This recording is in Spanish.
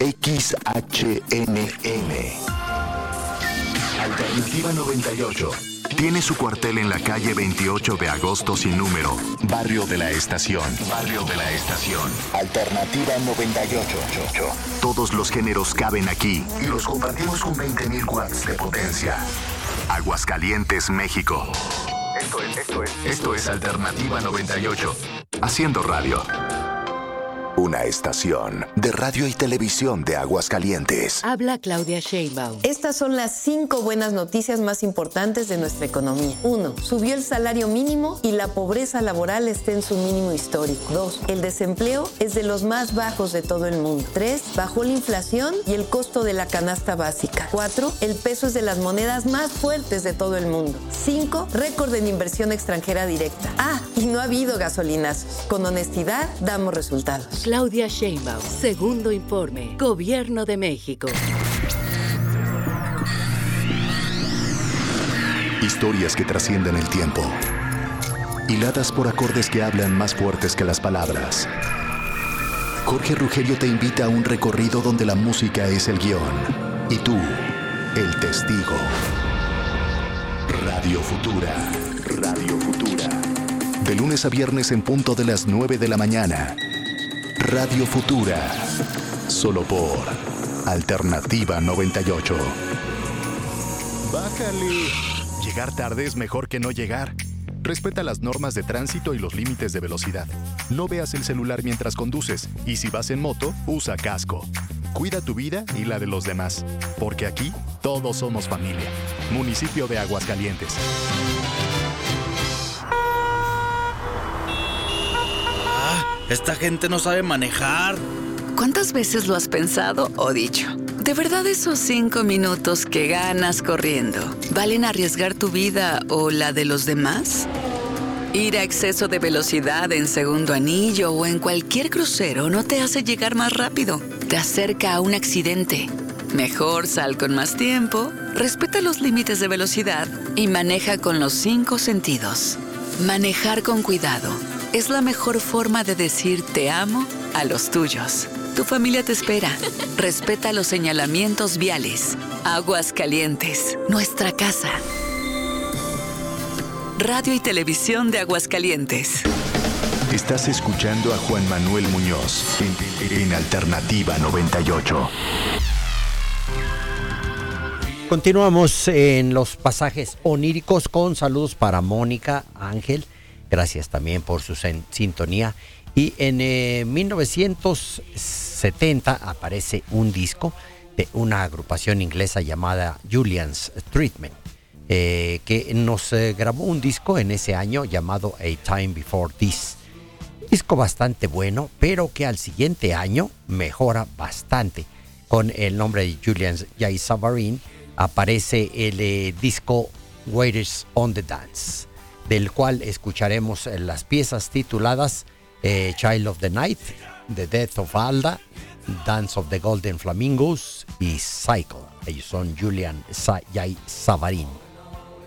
XHNN. Alternativa 98. Tiene su cuartel en la calle 28 de agosto sin número, Barrio de la Estación. Barrio de la Estación. Alternativa 98. Todos los géneros caben aquí y los compartimos con 20.000 watts de potencia. Aguascalientes, México. Esto es Alternativa 98. Haciendo radio. Una estación de radio y televisión de Aguascalientes. Habla Claudia Sheinbaum. Estas son las 5 buenas noticias más importantes de nuestra economía. 1. Subió el salario mínimo y la pobreza laboral está en su mínimo histórico. 2. El desempleo es de los más bajos de todo el mundo. 3. Bajó la inflación y el costo de la canasta básica. 4. El peso es de las monedas más fuertes de todo el mundo. 5. Récord en inversión extranjera directa. Y no ha habido gasolinazos. Con honestidad damos resultados. Claudia Sheinbaum. Segundo informe. Gobierno de México. Historias que trascienden el tiempo. Hiladas por acordes que hablan más fuertes que las palabras. Jorge Rugerio te invita a un recorrido donde la música es el guión. Y tú, el testigo. Radio Futura. Radio Futura. De lunes a viernes en punto de las 9 de la mañana. Radio Futura, solo por Alternativa 98. Bájale. Llegar tarde es mejor que no llegar. Respeta las normas de tránsito y los límites de velocidad. No veas el celular mientras conduces y si vas en moto, usa casco. Cuida tu vida y la de los demás, porque aquí todos somos familia. Municipio de Aguascalientes. Esta gente no sabe manejar. ¿Cuántas veces lo has pensado o dicho? ¿De verdad esos 5 minutos que ganas corriendo valen arriesgar tu vida o la de los demás? Ir a exceso de velocidad en segundo anillo o en cualquier crucero no te hace llegar más rápido. Te acerca a un accidente. Mejor sal con más tiempo, respeta los límites de velocidad y maneja con los 5 sentidos. Manejar con cuidado es la mejor forma de decir te amo a los tuyos. Tu familia te espera. Respeta los señalamientos viales. Aguascalientes, nuestra casa. Radio y Televisión de Aguascalientes. Estás escuchando a Juan Manuel Muñoz en Alternativa 98. Continuamos en los pasajes oníricos con saludos para Mónica, Ángel. Gracias también por su sintonía. Y en 1970 aparece un disco de una agrupación inglesa llamada Julian's Treatment, que nos grabó un disco en ese año llamado A Time Before This. Disco bastante bueno, pero que al siguiente año mejora bastante. Con el nombre de Julian J. Savarin aparece el disco Waiters on the Dance, del cual escucharemos las piezas tituladas Child of the Night, The Death of Alda, Dance of the Golden Flamingos y Cycle. Ellos son Julian J. Savarin.